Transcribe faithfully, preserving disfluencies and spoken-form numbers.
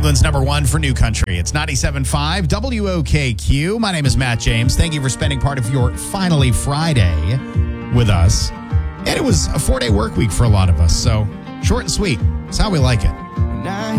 Cleveland's number one for new country. It's ninety-seven point five W O K Q. My name is Matt James. Thank you for spending part of your Finally Friday with us. And it was a four-day work week for a lot of us, so short and sweet. It's how we like it.